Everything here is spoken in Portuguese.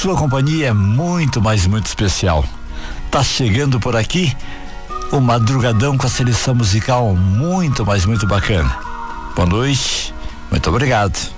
sua companhia é muito, mas muito especial. Tá chegando por aqui o Madrugadão com a seleção musical muito, mas muito bacana. Boa noite, muito obrigado.